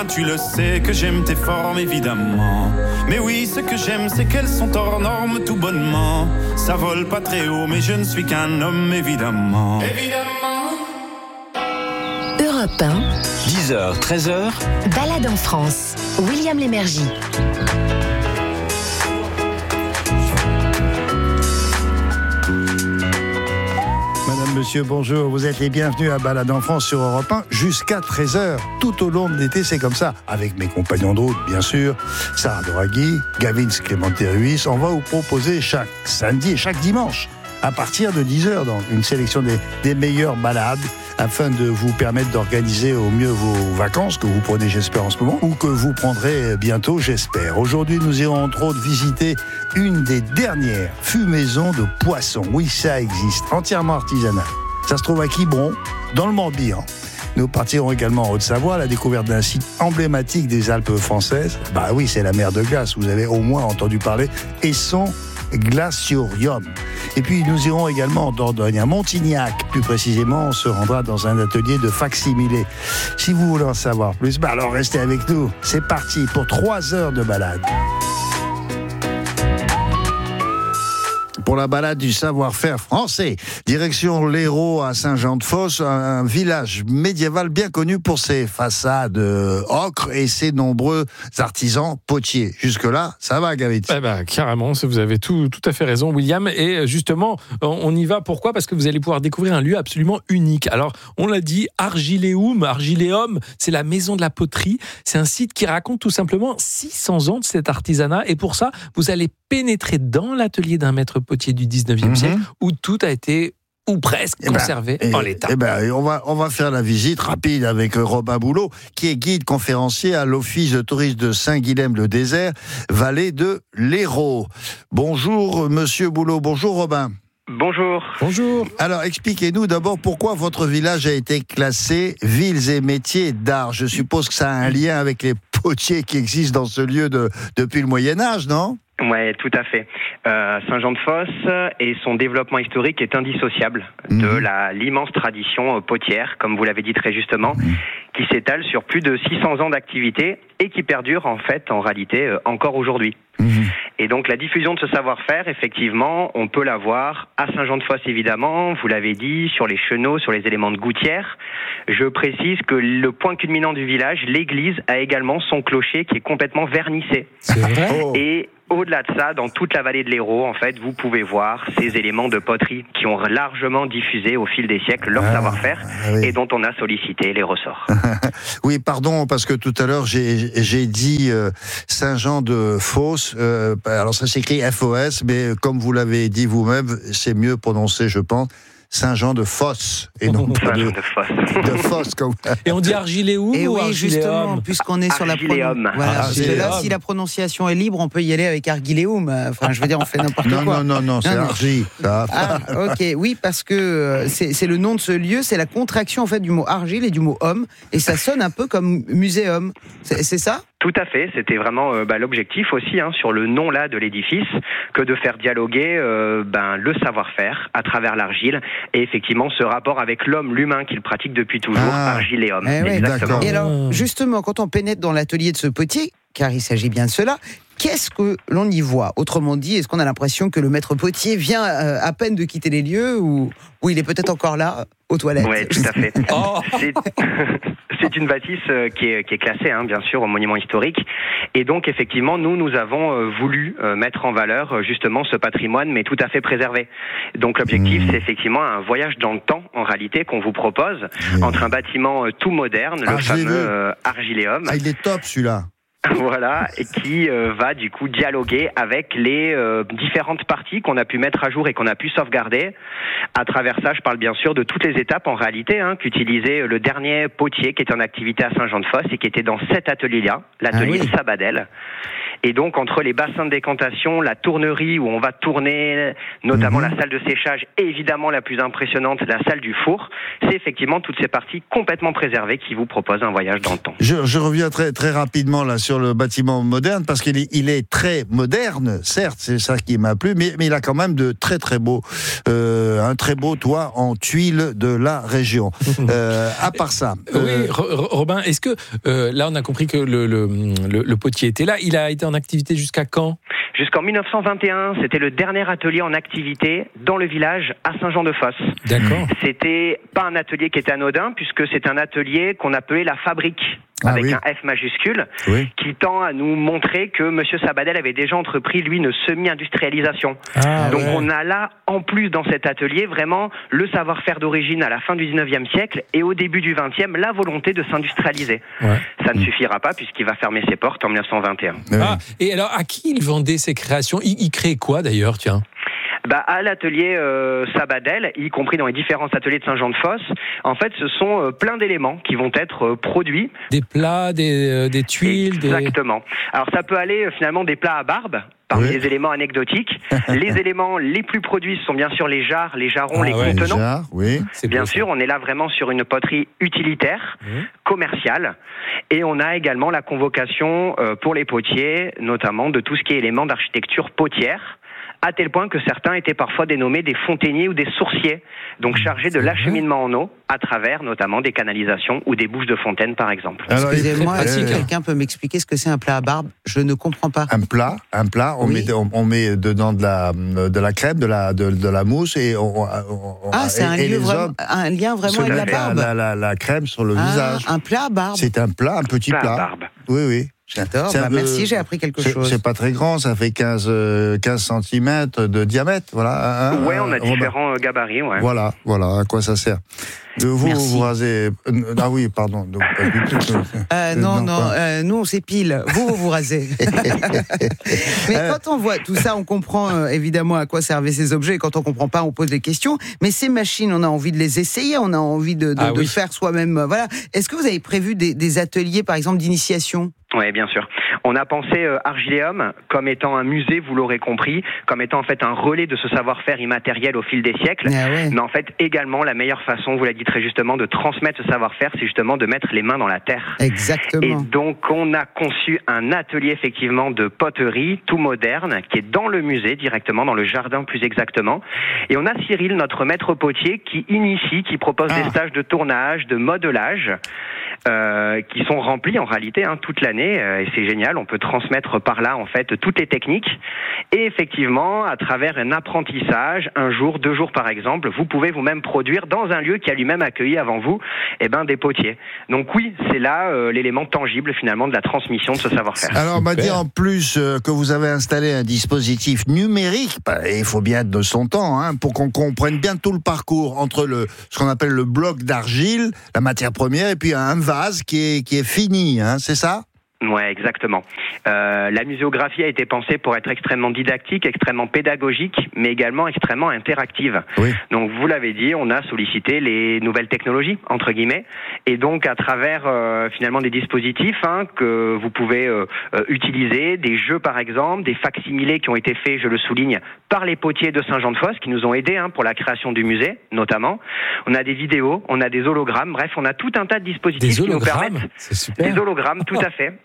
Tu le sais que j'aime tes formes évidemment. Mais oui, ce que j'aime c'est qu'elles sont hors normes tout bonnement. Ça vole pas très haut mais je ne suis qu'un homme évidemment. Europe 1, 10h, 13h, Balade en France, William Lémergie. Madame, monsieur, bonjour. Vous êtes les bienvenus à Balade en France sur Europe 1 jusqu'à 13h. Tout au long de l'été, c'est comme ça. Avec mes compagnons de route, bien sûr. Sarah Doraghi, Gavin Clémenté-Ruiz. On va vous proposer chaque samedi et chaque dimanche, à partir de 10h, donc, une sélection des meilleures balades afin de vous permettre d'organiser au mieux vos vacances que vous prenez, j'espère, en ce moment, ou que vous prendrez bientôt, j'espère. Aujourd'hui, nous irons entre autres visiter une des dernières fumaisons de poissons. Oui, ça existe, entièrement artisanale. Ça se trouve à Quiberon, dans le Morbihan. Nous partirons également en Haute-Savoie à la découverte d'un site emblématique des Alpes françaises. Bah oui, c'est la mer de glace, vous avez au moins entendu parler, et son glaciorium. Et puis nous irons également en Dordogne, à Montignac. Plus précisément, on se rendra dans un atelier de facsimilé. Si vous voulez en savoir plus, alors restez avec nous. C'est parti pour 3 heures de balade. Pour la balade du savoir-faire français. Direction l'Hérault à Saint-Jean-de-Fosse, un village médiéval bien connu pour ses façades ocre et ses nombreux artisans potiers. Jusque-là, ça va, Gavit? Carrément, vous avez tout à fait raison, William. Et justement, on y va. Pourquoi ? Parce que vous allez pouvoir découvrir un lieu absolument unique. Alors, on l'a dit, Argiléum, c'est la maison de la poterie. C'est un site qui raconte tout simplement 600 ans de cet artisanat. Et pour ça, vous allez pénétrer dans l'atelier d'un maître potier du 19e siècle où tout a été ou presque conservé en l'état. On va faire la visite rapide avec Robin Boulot, qui est guide conférencier à l'Office de tourisme de Saint-Guilhem-le-Désert, vallée de l'Hérault. Bonjour Monsieur Boulot, bonjour Robin. Bonjour. Bonjour. Alors, expliquez-nous d'abord pourquoi votre village a été classé Villes et métiers d'art. Je suppose que ça a un lien avec les potiers qui existent dans ce lieu depuis le Moyen-Âge, non ? Ouais, tout à fait. Saint-Jean-de-Fosse et son développement historique est indissociable de l'immense tradition potière, comme vous l'avez dit très justement, qui s'étale sur plus de 600 ans d'activité et qui perdure en réalité encore aujourd'hui. Et donc la diffusion de ce savoir-faire, effectivement, on peut la voir à Saint-Jean-de-Fosse évidemment, vous l'avez dit, sur les chenaux, sur les éléments de gouttière. Je précise que le point culminant du village, l'église, a également son clocher qui est complètement vernissé. C'est vrai ? Et au-delà de ça, dans toute la vallée de l'Hérault, en fait, vous pouvez voir ces éléments de poterie qui ont largement diffusé au fil des siècles leur savoir-faire et dont on a sollicité les ressorts. Oui, pardon, parce que tout à l'heure, j'ai dit Saint-Jean-de-Fosse. Alors, ça s'écrit F-O-S, mais comme vous l'avez dit vous-même, c'est mieux prononcé, je pense. Saint-Jean-de-Fosse et non pas de Fosse comme. Et on dit Argiléum et ou oui, Argiléum, justement, puisqu'on est sur la Argiléum. Voilà, là, si la prononciation est libre, on peut y aller avec Argiléum. Enfin, je veux dire, on fait n'importe quoi. Non, c'est Argi. Ok, oui, parce que c'est le nom de ce lieu, c'est la contraction en fait du mot argile et du mot homme, et ça sonne un peu comme muséum. C'est ça ? Tout à fait, c'était vraiment l'objectif aussi sur le nom là de l'édifice, que de faire dialoguer le savoir-faire à travers l'argile et effectivement ce rapport avec l'humain qu'il pratique depuis toujours, argile et homme. Exactement. Et alors justement, quand on pénètre dans l'atelier de ce potier, car il s'agit bien de cela, qu'est-ce que l'on y voit ? Autrement dit, est-ce qu'on a l'impression que le maître potier vient à peine de quitter les lieux ou il est peut-être encore là, aux toilettes ? Oui, tout à fait. C'est une bâtisse qui est classée, bien sûr, au monument historique. Et donc, effectivement, nous avons voulu mettre en valeur justement ce patrimoine, mais tout à fait préservé. Donc, l'objectif, c'est effectivement un voyage dans le temps, en réalité, qu'on vous propose, entre un bâtiment tout moderne, le fameux Argiléum. Ah, il est top, celui-là. Voilà, et qui va du coup dialoguer avec les différentes parties qu'on a pu mettre à jour et qu'on a pu sauvegarder. À travers ça, je parle bien sûr de toutes les étapes en réalité qu'utilisait le dernier potier qui était en activité à Saint-Jean-de-Fosse et qui était dans cet atelier-là, l'atelier de Sabadell. Et donc, entre les bassins de décantation, la tournerie où on va tourner, notamment la salle de séchage, et évidemment la plus impressionnante, la salle du four, c'est effectivement toutes ces parties complètement préservées qui vous proposent un voyage dans le temps. Je reviens très, très rapidement là sur le bâtiment moderne, parce qu'il est très moderne, certes, c'est ça qui m'a plu, mais il a quand même de très très beaux, un très beau toit en tuiles de la région. À part ça... Oui, Robin, est-ce que, là on a compris que le potier était là, il a été en activité jusqu'à quand ? Jusqu'en 1921, c'était le dernier atelier en activité dans le village à Saint-Jean-de-Fosse. D'accord. C'était pas un atelier qui était anodin, puisque c'est un atelier qu'on appelait la fabrique, avec un F majuscule, qui tend à nous montrer que Monsieur Sabadell avait déjà entrepris, lui, une semi-industrialisation. Donc on a là, en plus dans cet atelier, vraiment le savoir-faire d'origine à la fin du 19e siècle et au début du 20e, la volonté de s'industrialiser. Ça ne suffira pas puisqu'il va fermer ses portes en 1921. Et alors, à qui il vendait ses créations ? Il crée quoi d'ailleurs, tiens ? À l'atelier Sabadell, y compris dans les différents ateliers de Saint-Jean-de-Fosse, en fait, ce sont plein d'éléments qui vont être produits. Des plats, des tuiles. Exactement. Alors ça peut aller finalement des plats à barbe, parmi les éléments anecdotiques. Les éléments les plus produits sont bien sûr les jarres, les jarrons, les contenants. Les jarres, c'est bien sûr, on est là vraiment sur une poterie utilitaire, commerciale. Et on a également la convocation pour les potiers, notamment de tout ce qui est éléments d'architecture potière, à tel point que certains étaient parfois dénommés des fontainiers ou des sourciers, donc chargés de l'acheminement en eau, à travers notamment des canalisations ou des bouches de fontaine, par exemple. Alors, excusez-moi, si quelqu'un peut m'expliquer ce que c'est un plat à barbe, je ne comprends pas. Un plat, on met dedans de la crème, de la mousse, et c'est un lien vraiment avec la barbe. La crème sur le visage. Un plat à barbe. C'est un plat, un petit plat. À barbe. Oui. J'adore, merci, j'ai appris quelque chose. C'est pas très grand, ça fait 15 cm de diamètre, voilà. On a différents gabarits, Voilà, à quoi ça sert. Vous rasez... Ah oui, pardon. Donc, pas du tout. Nous on s'épile, vous rasez. Mais quand on voit tout ça, on comprend évidemment à quoi servaient ces objets, et quand on comprend pas, on pose des questions. Mais ces machines, on a envie de les essayer, on a envie de faire soi-même. Voilà. Est-ce que vous avez prévu des ateliers, par exemple, d'initiation ? Oui, bien sûr. On a pensé Argileum comme étant un musée, vous l'aurez compris, comme étant en fait un relais de ce savoir-faire immatériel au fil des siècles. Mais en fait, également, la meilleure façon, vous l'avez dit très justement, de transmettre ce savoir-faire, c'est justement de mettre les mains dans la terre. Exactement. Et donc, on a conçu un atelier, effectivement, de poterie, tout moderne, qui est dans le musée, directement, dans le jardin plus exactement. Et on a Cyril, notre maître potier, qui initie, qui propose des stages de tournage, de modelage, qui sont remplis en réalité toute l'année, et c'est génial, on peut transmettre par là en fait toutes les techniques, et effectivement à travers un apprentissage, 1 jour, 2 jours par exemple, vous pouvez vous-même produire dans un lieu qui a lui-même accueilli avant vous des potiers. Donc oui, c'est là l'élément tangible finalement de la transmission de ce savoir-faire. Alors on m'a dit en plus que vous avez installé un dispositif numérique, il faut bien être de son temps, pour qu'on comprenne bien tout le parcours entre ce qu'on appelle le bloc d'argile, la matière première, et puis un vase qui est fini, c'est ça ? Ouais, exactement. La muséographie a été pensée pour être extrêmement didactique, extrêmement pédagogique, mais également extrêmement interactive. Donc, vous l'avez dit, on a sollicité les nouvelles technologies, entre guillemets, et donc à travers finalement des dispositifs que vous pouvez utiliser, des jeux par exemple, des facsimilés qui ont été faits, je le souligne, par les potiers de Saint-Jean-de-Fosse, qui nous ont aidés pour la création du musée, notamment. On a des vidéos, on a des hologrammes, bref, on a tout un tas de dispositifs qui nous permettent... C'est super. Des hologrammes, tout à fait.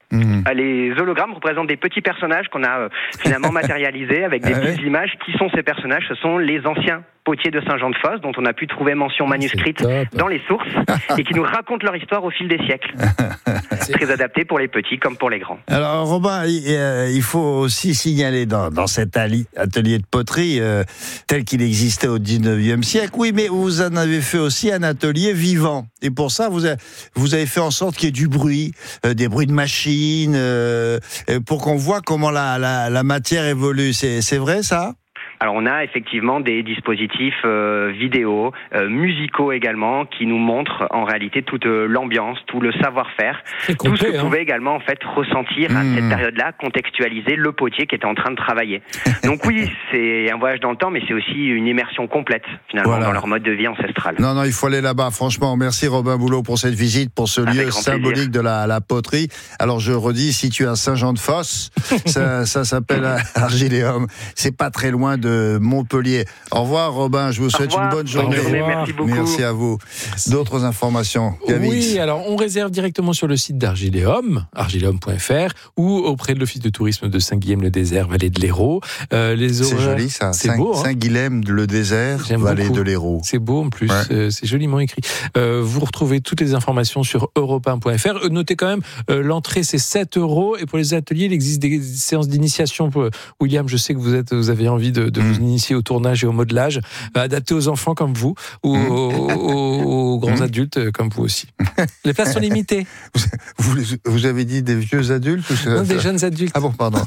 Les hologrammes représentent des petits personnages qu'on a finalement matérialisés avec des petites images. Qui sont ces personnages ? Ce sont les anciens potiers de Saint-Jean-de-Fosse, dont on a pu trouver mention manuscrite dans les sources, et qui nous racontent leur histoire au fil des siècles. Très adapté pour les petits comme pour les grands. Alors Robin, il faut aussi signaler dans cet atelier de poterie tel qu'il existait au 19e siècle, mais vous en avez fait aussi un atelier vivant. Et pour ça, vous avez fait en sorte qu'il y ait du bruit, des bruits de machines, pour qu'on voit comment la matière évolue. C'est vrai ça ? Alors on a effectivement des dispositifs vidéo, musicaux également, qui nous montrent en réalité toute l'ambiance, tout le savoir-faire, tout ce que pouvait également en fait ressentir à cette période-là, contextualiser le potier qui était en train de travailler. Donc oui, c'est un voyage dans le temps, mais c'est aussi une immersion complète finalement dans leur mode de vie ancestral. Non, il faut aller là-bas, franchement. Merci Robin Boulot pour cette visite, pour ce lieu symbolique de la poterie. Alors je redis, situé à Saint-Jean-de-Fosse, ça s'appelle Argiléum. C'est pas très loin de Montpellier. Au revoir Robin, je vous souhaite une bonne journée. Merci beaucoup. Merci à vous. D'autres informations, Gavin? Oui, alors on réserve directement sur le site d'Argiléum, argiléum.fr, ou auprès de l'Office de tourisme de Saint-Guilhem-le-Désert, vallée de l'Hérault. C'est joli ça, Saint-Guilhem-le-Désert, vallée de l'Hérault. C'est beau en plus, c'est joliment écrit. Vous retrouvez toutes les informations sur europe1.fr. Notez quand même, l'entrée c'est 7 €, et pour les ateliers, il existe des séances d'initiation. William, je sais que vous avez envie de vous initier au tournage et au modelage, adapté aux enfants comme vous, ou aux grands adultes comme vous aussi. Les places sont limitées. Vous avez dit des vieux adultes ou non, des jeunes adultes. Ah bon, pardon.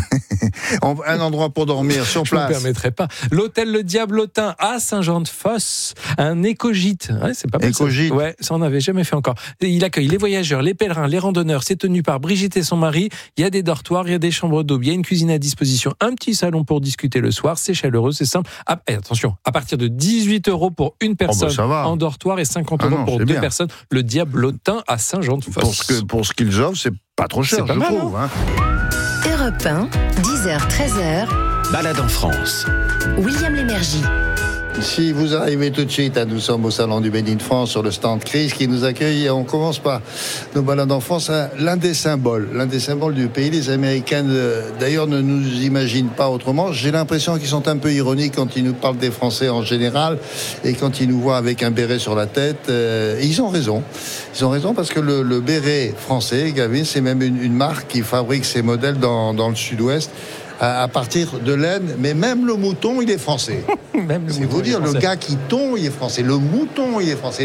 Un endroit pour dormir sur place. Je ne me permettrai pas. L'hôtel Le Diablotin à Saint-Jean-de-Fosse, un éco-gîte. Ouais, c'est pas mal. Éco-gîte. Ouais, ça on n'avait jamais fait encore. Il accueille les voyageurs, les pèlerins, les randonneurs. C'est tenu par Brigitte et son mari. Il y a des dortoirs, il y a des chambres d'eau, il y a une cuisine à disposition, un petit salon pour discuter le soir. C'est chaleureux, c'est simple. Attention, à partir de 18 € pour une personne en dortoir et 50 € pour deux personnes. Le Diablotin à Saint-Jean-de-Fosse. Pour ce qu'ils offrent, c'est pas trop cher, je trouve. Europe 1, 10h, 13h. Balade en France. William Lémergie. Si vous arrivez tout de suite, nous sommes au salon du Made in France sur le stand Chris qui nous accueille, et on commence par nos balades en France, l'un des symboles du pays. Les Américains d'ailleurs ne nous imaginent pas autrement. J'ai l'impression qu'ils sont un peu ironiques quand ils nous parlent des Français en général, et quand ils nous voient avec un béret sur la tête. Ils ont raison parce que le béret français, Gavin, c'est même une marque qui fabrique ses modèles dans le sud-ouest à partir de laine, mais même le mouton, il est français. C'est vous dire, le gars qui tond, il est français. Le mouton, il est français.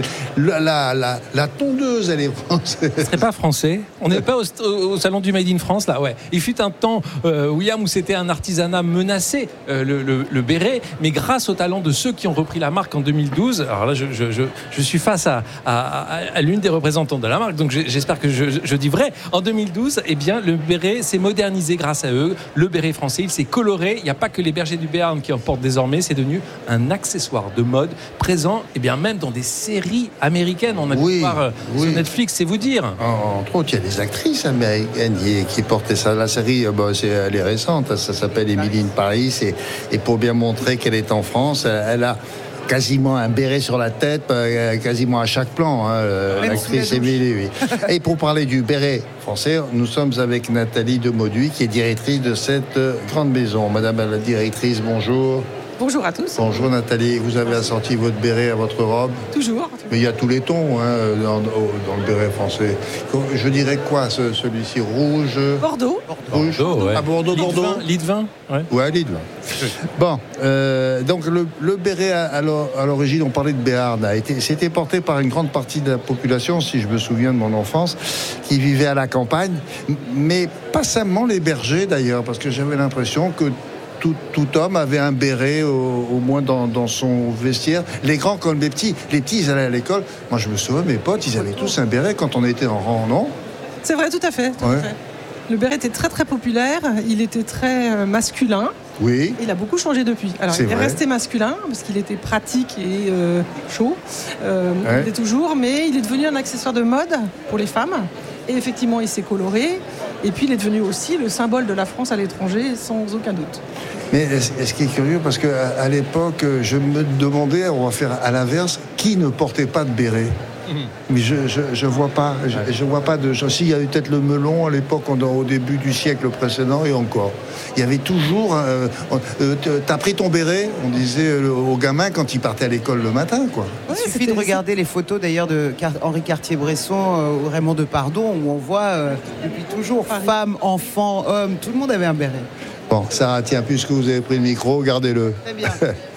La tondeuse, elle est française. Ce serait pas français? On n'est pas au salon du Made in France, là, ouais. Il fut un temps, William, où c'était un artisanat menacé, le béret, mais grâce au talent de ceux qui ont repris la marque en 2012, alors là, je suis face à l'une des représentantes de la marque, donc j'espère que je dis vrai. En 2012, eh bien, le béret s'est modernisé grâce à eux. Le béret français, il s'est coloré. Il n'y a pas que les bergers du Béarn qui en portent désormais. C'est devenu un accessoire de mode présent, eh bien, même dans des séries américaines. On a pu voir sur Netflix, c'est vous dire. Entre autres, il y a des actrices américaines qui portaient ça. La série, elle est récente. Ça s'appelle Emily in Paris. Et pour bien montrer qu'elle est en France, elle a quasiment un béret sur la tête, quasiment à chaque plan, l'actrice Émilie, oui. Et pour parler du béret français, nous sommes avec Nathalie Demauduit, qui est directrice de cette grande maison. Madame la directrice, bonjour. Bonjour à tous. Bonjour Nathalie, vous avez assorti votre béret à votre robe? Toujours. Mais il y a tous les tons dans le béret français. Je dirais quoi, celui-ci? Rouge? Bordeaux. Rouge. Bordeaux, ouais. Ah, Bordeaux. Lit de vin. Ouais, lit de vin. Bon, donc le béret à l'origine, on parlait de Béarn, c'était porté par une grande partie de la population, si je me souviens de mon enfance, qui vivait à la campagne, mais pas seulement les bergers d'ailleurs, parce que j'avais l'impression que tout homme avait un béret au moins dans son vestiaire. Les grands comme les petits. Les petits, ils allaient à l'école. Moi, je me souviens, mes potes, ils avaient tous un béret quand on était en rang, non? C'est vrai, tout à fait. Le béret était très très populaire. Il était très masculin. Oui. Il a beaucoup changé depuis. Alors, il est resté masculin parce qu'il était pratique et chaud. Il est toujours, mais il est devenu un accessoire de mode pour les femmes. Et effectivement, il s'est coloré. Et puis, il est devenu aussi le symbole de la France à l'étranger, sans aucun doute. Mais ce qui est curieux, parce qu'à l'époque, je me demandais, on va faire à l'inverse, qui ne portait pas de béret? Mais je vois pas. Je vois pas de. Si, il y a eu peut-être le melon à l'époque, au début du siècle précédent, et encore. Il y avait toujours. T'as pris ton béret, on disait aux gamins quand ils partaient à l'école le matin, quoi. Il suffit de regarder les photos d'ailleurs de Henri Cartier-Bresson ou Raymond Depardon, où on voit depuis toujours femmes, enfants, hommes, tout le monde avait un béret. Bon, Bon, Sarah, tiens, puisque vous avez pris le micro, gardez-le. Très bien.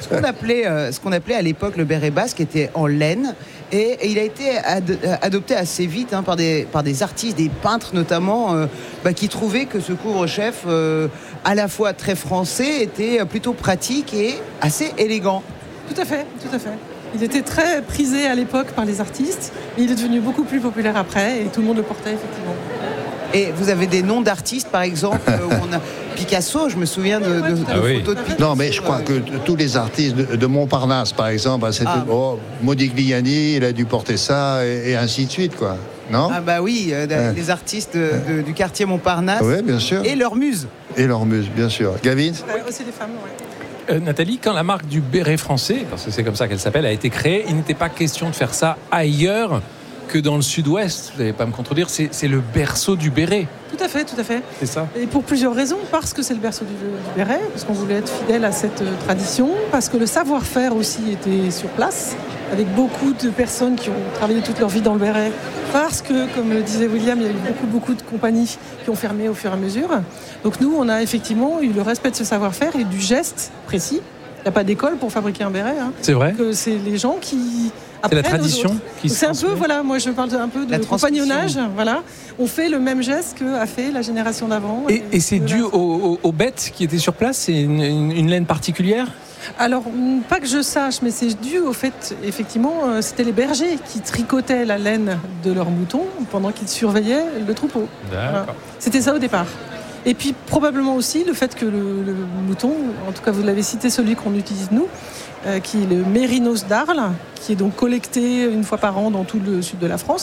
Ce qu'on appelait à l'époque le béret basque était en laine. Et il a été adopté assez vite par des artistes, des peintres notamment, qui trouvaient que ce couvre-chef, à la fois très français, était plutôt pratique et assez élégant. Tout à fait, tout à fait. Il était très prisé à l'époque par les artistes, mais il est devenu beaucoup plus populaire après, et tout le monde le portait effectivement. Et vous avez des noms d'artistes, par exemple, où on a Picasso, je me souviens de photos de Picasso. Non, mais je crois que tous les artistes de Montparnasse, par exemple, c'était Modigliani, il a dû porter ça, et ainsi de suite, quoi. Non ? Ah bah oui, les artistes du quartier Montparnasse. Oui, bien sûr. Et leurs muses. Et leurs muses, bien sûr. Gavin ? Aussi des femmes, oui. Nathalie, quand la marque du béret français, parce que c'est comme ça qu'elle s'appelle, a été créée, il n'était pas question de faire ça ailleurs que dans le sud-ouest. Vous n'allez pas me contredire, c'est le berceau du béret. Tout à fait, tout à fait. C'est ça. Et pour plusieurs raisons. Parce que c'est le berceau du béret, parce qu'on voulait être fidèle à cette tradition, parce que le savoir-faire aussi était sur place, avec beaucoup de personnes qui ont travaillé toute leur vie dans le béret. Parce que, comme le disait William, il y a eu beaucoup de compagnies qui ont fermé au fur et à mesure. Donc nous, on a effectivement eu le respect de ce savoir-faire et du geste précis. Il n'y a pas d'école pour fabriquer un béret. C'est vrai. Donc, c'est les gens qui... C'est la tradition qui se C'est un transmet. peu, voilà, moi je parle un peu de compagnonnage. Voilà. On fait le même geste qu'a fait la génération d'avant. Et c'est dû aux bêtes qui étaient sur place. C'est une laine particulière. Alors, pas que je sache, mais c'est dû au fait, effectivement, c'était les bergers qui tricotaient la laine de leurs moutons pendant qu'ils surveillaient le troupeau. Voilà. C'était ça au départ. Et puis probablement aussi le fait que le mouton, en tout cas vous l'avez cité, celui qu'on utilise nous, qui est le mérinos d'Arles, qui est donc collecté une fois par an dans tout le sud de la France.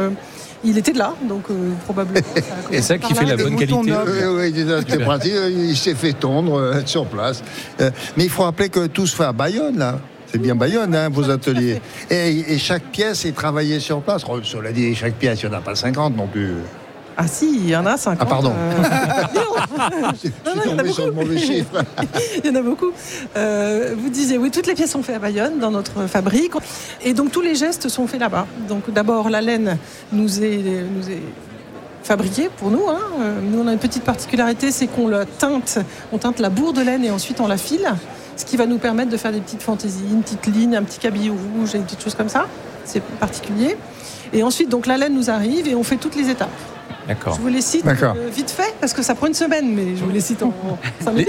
Il était de là, donc probablement. Et ça qui fait la bonne qualité. Oui, c'est pratique. Il s'est fait tondre sur place. Mais il faut rappeler que tout se fait à Bayonne, là. C'est bien Bayonne, vos ateliers. Et chaque pièce est travaillée sur place. Cela dit, chaque pièce, il n'y en a pas 50 non plus. Ah si, il y en a 50. Ah pardon. Il y en a beaucoup. Il y en a beaucoup. Vous disiez, oui, toutes les pièces sont faites à Bayonne, dans notre fabrique. Et donc tous les gestes sont faits là-bas. Donc d'abord, la laine nous est fabriquée pour nous. Nous, on a une petite particularité, c'est qu'on la teinte. On teinte la bourre de laine et ensuite on la file. Ce qui va nous permettre de faire des petites fantaisies, une petite ligne, un petit cabillaud rouge et des petites choses comme ça. C'est particulier. Et ensuite, donc la laine nous arrive et on fait toutes les étapes. D'accord. Je vous les cite vite fait, parce que ça prend une semaine, mais je vous les cite en 5 minutes.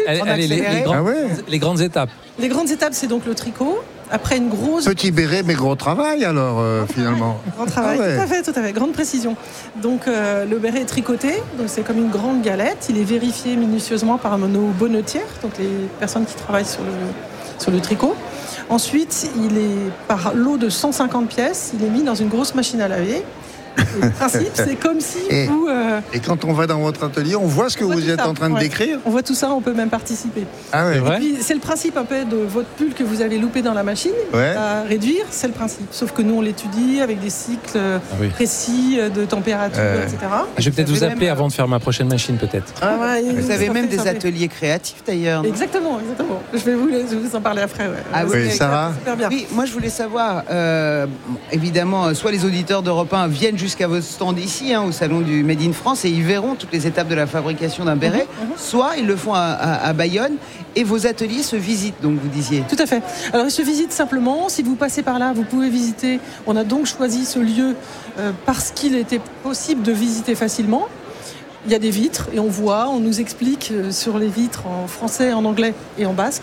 Les grandes étapes. Les grandes étapes, c'est donc le tricot. Après une grosse... Petit béret, mais gros travail alors, finalement. Grand travail, tout à fait. Grande précision. Donc le béret est tricoté, donc c'est comme une grande galette. Il est vérifié minutieusement par nos bonnetières, donc les personnes qui travaillent sur le tricot. Ensuite, il est par lot de 150 pièces, il est mis dans une grosse machine à laver. Le principe, c'est comme si vous... Et quand on va dans votre atelier, on voit ce que vous êtes en train de décrire. On voit tout ça, on peut même participer. Ah ouais. Et puis, c'est le principe un peu de votre pull que vous avez loupé dans la machine. À réduire, c'est le principe. Sauf que nous, on l'étudie avec des cycles précis de température, etc. Je vais peut-être vous appeler avant de faire ma prochaine machine, peut-être. Vous avez même des ateliers créatifs, d'ailleurs. Exactement. Je vais vous en parler après. Oui, Sarah. Oui, moi, je voulais savoir, évidemment, soit les auditeurs d'Europe 1 viennent jusqu'à votre stand ici, au salon du Made in France, et ils verront toutes les étapes de la fabrication d'un béret, soit ils le font à Bayonne, et vos ateliers se visitent, donc vous disiez. Tout à fait. Alors ils se visitent simplement, si vous passez par là, vous pouvez visiter. On a donc choisi ce lieu parce qu'il était possible de visiter facilement. Il y a des vitres et on nous explique sur les vitres en français, en anglais et en basque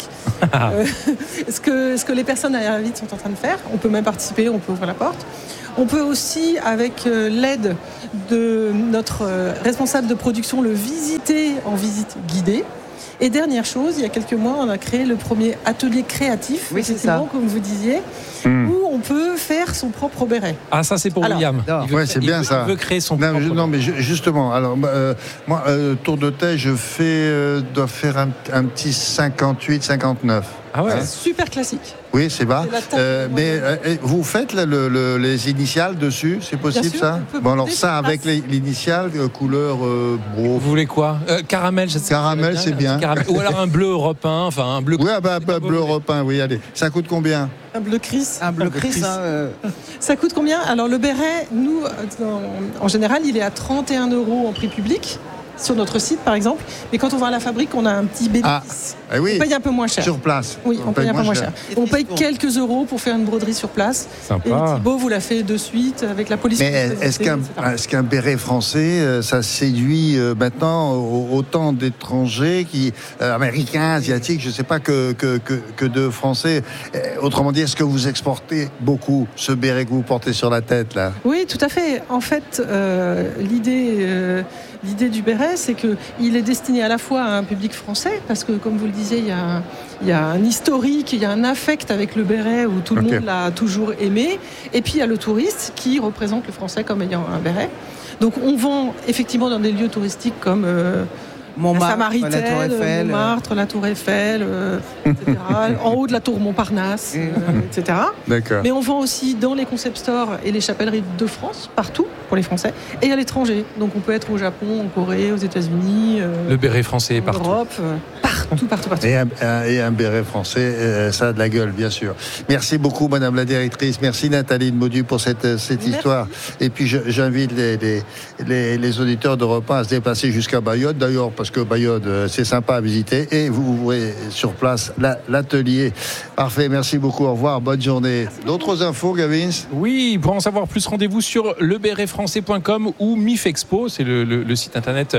ce que les personnes à la vitre sont en train de faire. On peut même participer, on peut ouvrir la porte. On peut aussi, avec l'aide de notre responsable de production, le visiter en visite guidée. Et dernière chose, il y a quelques mois, on a créé le premier atelier créatif, effectivement, comme vous disiez, où on peut faire son propre béret. Ah, ça c'est pour William. C'est bien ça. Il veut créer son propre. Non, mais justement, alors moi, tour de taille, je dois faire un petit 58-59. Ah ouais. Super classique. Oui, c'est bas. Mais vous faites les initiales dessus, c'est possible? Bien sûr, ça? Bon, alors ça avec l'initiale, couleur Vous voulez quoi? Caramel, je sais. Caramel, c'est bien. Ou alors un bleu européen, enfin un bleu. Oui, bleu européen, oui, allez. Ça coûte combien? Un bleu Chris. Un bleu Chris. Ça coûte combien? Alors le béret, nous, en général, il est à 31 € en prix public. sur notre site par exemple, mais quand on va à la fabrique, on a un petit bénéfice. Oui. On paye un peu moins cher. Sur place. Oui, on paye un peu moins cher. On paye quelques euros pour faire une broderie sur place. Sympa. Et Thibaut vous l'a fait de suite avec la police. Mais est-ce qu'un béret français, ça séduit maintenant autant d'étrangers, américains, asiatiques, je ne sais pas, que de Français? Autrement dit, est-ce que vous exportez beaucoup ce béret que vous portez sur la tête là? Oui, tout à fait. En fait, l'idée du béret, c'est qu'il est destiné à la fois à un public français, parce que, comme vous le disiez, il y a un historique, il y a un affect avec le béret où tout le monde l'a toujours aimé. Et puis, il y a le touriste qui représente le français comme ayant un béret. Donc, on vend effectivement dans des lieux touristiques comme Montmartre, Samaritaine, la Tour Eiffel, Montmartre, la Tour Eiffel, etc. En haut de la Tour Montparnasse, etc. D'accord. Mais on vend aussi dans les concept stores et les chapelleries de France, partout, pour les Français, et à l'étranger. Donc on peut être au Japon, en Corée, aux États-Unis. Le béret français est en partout. Europe, partout. Et un béret français, ça a de la gueule, bien sûr. Merci beaucoup, Madame la Directrice. Merci, Nathalie de Maudu, pour cette histoire. Et puis, j'invite les auditeurs d'Europe 1 à se déplacer jusqu'à Bayonne, d'ailleurs, parce que Bayonne, c'est sympa à visiter. Et vous verrez sur place l'atelier. Parfait, merci beaucoup. Au revoir, bonne journée. D'autres infos, Gavin? Oui, pour en savoir plus, rendez-vous sur lebéretfrançais.com ou MIF Expo, c'est le site internet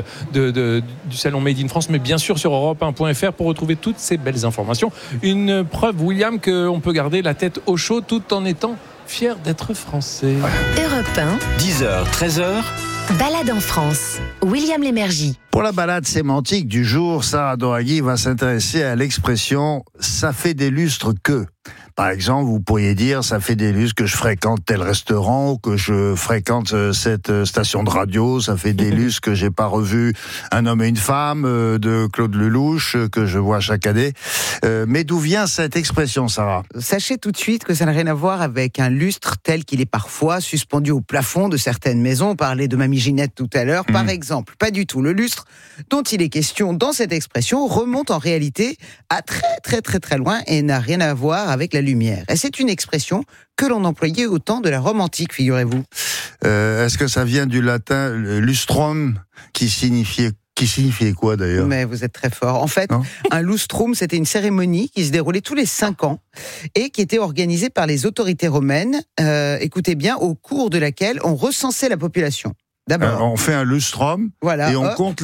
du salon Made in France, mais bien sûr sur europe1.fr pour retrouver toutes ces belles informations. Une preuve, William, qu'on peut garder la tête au chaud tout en étant fier d'être français. Europe 1, 10h, 13h. balade en France. William Lémergie. Pour la balade sémantique du jour, Sarah Doraghi va s'intéresser à l'expression « ça fait des lustres que ». Par exemple, vous pourriez dire « ça fait des lustres que je fréquente tel restaurant ou que je fréquente cette station de radio, ça fait des lustres que j'ai pas revu Un homme et une femme de Claude Lelouch que je vois chaque année ». Mais d'où vient cette expression, Sarah? Sachez tout de suite que ça n'a rien à voir avec un lustre tel qu'il est parfois suspendu au plafond de certaines maisons. On parlait de Mamie Ginette tout à l'heure, par exemple. Pas du tout. Le lustre dont il est question dans cette expression remonte en réalité à très loin et n'a rien à voir avec la lumière. Et c'est une expression que l'on employait au temps de la Rome antique, figurez-vous. Est-ce que ça vient du latin lustrum, qui signifiait quoi d'ailleurs? Mais vous êtes très fort. En fait, un lustrum, c'était une cérémonie qui se déroulait tous les 5 ans et qui était organisée par les autorités romaines, écoutez bien, au cours de laquelle on recensait la population. D'abord, on fait un lustrum, voilà, et on compte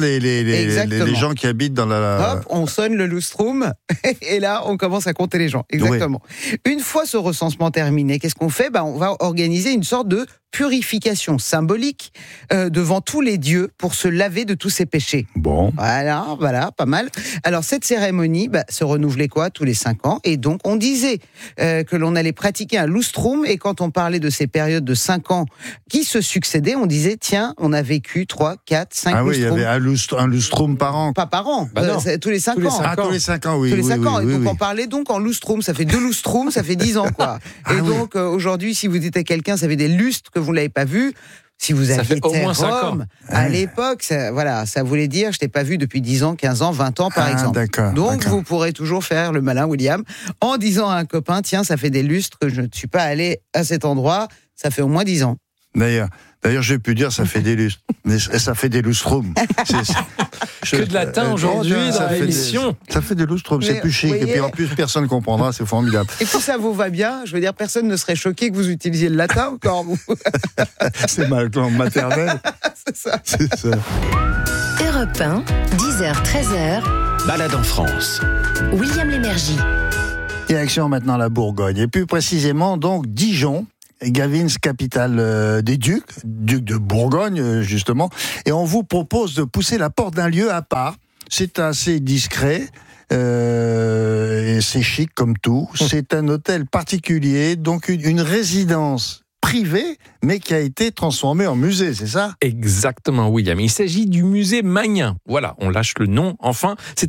les gens qui habitent dans la... Hop, on sonne le lustrum et là on commence à compter les gens. Exactement. Oui. Une fois ce recensement terminé, qu'est-ce qu'on fait? On va organiser une sorte de purification symbolique devant tous les dieux pour se laver de tous ses péchés. Bon. Voilà, pas mal. Alors cette cérémonie se renouvelait tous les 5 ans, et donc on disait que l'on allait pratiquer un lustrum, et quand on parlait de ces périodes de 5 ans qui se succédaient, on disait tiens, on a vécu 3, 4, 5 lustrums. Ah oui, il y avait un lustrum par an. Pas par an, tous les 5 ans. Tous les 5 ans, oui. Tous les 5 ans, et donc oui. on parlait donc en lustrum, ça fait 2 lustrums, ça fait 10 ans, quoi. Et donc aujourd'hui, si vous dites à quelqu'un, ça fait des lustres que vous ne l'avez pas vu, si vous aviez été à Rome, à l'époque, ça voulait dire je t'ai pas vu depuis 10 ans, 15 ans, 20 ans par exemple. Donc vous pourrez toujours faire le malin, William, en disant à un copain, tiens, ça fait des lustres que je ne suis pas allé à cet endroit, ça fait au moins 10 ans. D'ailleurs, j'ai pu dire ça fait des lustres, mais ça fait des lustrums. Que de latin aujourd'hui dans l'émission. Ça fait des lustrums, c'est plus chic. Et puis en plus, personne ne comprendra, c'est formidable. Et puis ça vous va bien, je veux dire, personne ne serait choqué que vous utilisiez le latin encore. C'est ma langue maternelle. C'est ça. Europe 1, 10h, 13h. Balade en France. William Lémergie. Direction maintenant la Bourgogne. Et plus précisément, donc, Dijon. Gavin, capitale des ducs de Bourgogne, justement. Et on vous propose de pousser la porte d'un lieu à part. C'est assez discret. Et c'est chic comme tout. C'est un hôtel particulier, donc une résidence privée, mais qui a été transformée en musée, c'est ça? Exactement, William. Il s'agit du musée Magnin. Voilà, on lâche le nom, enfin. C'est